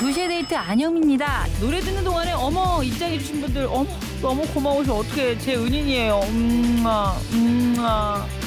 2시에 데이트 안영입니다. 노래 듣는 동안에 어머 입장해주신 분들 어머 너무 고마우셔. 어떻게 제 은인이에요.